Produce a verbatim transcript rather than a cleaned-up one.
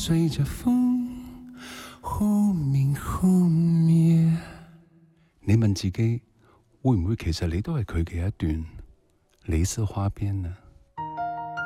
隨着風忽明忽滅。你問自己，會唔會其實你都係佢嘅一段李斯花邊呢？